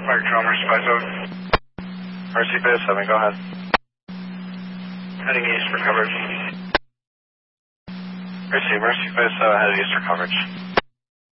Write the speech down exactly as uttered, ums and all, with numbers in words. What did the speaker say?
Mike Drum, Mercy five seven. Mercy five seven, go ahead. Heading east for coverage. Mercy, Mercy five seven, heading east for coverage.